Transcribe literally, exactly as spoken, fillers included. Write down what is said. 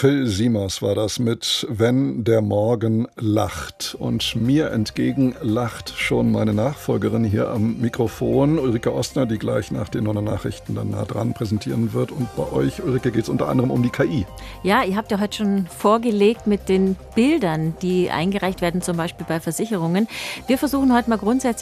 Phil Simers war das mit Wenn der Morgen lacht. Und mir entgegen lacht schon meine Nachfolgerin hier am Mikrofon, Ulrike Ostner, die gleich nach den Nachrichten dann nah dran präsentieren wird. Und bei euch, Ulrike, geht es unter anderem um die K I. Ja, ihr habt ja heute schon vorgelegt mit den Bildern, die eingereicht werden, zum Beispiel bei Versicherungen. Wir versuchen heute mal grundsätzlich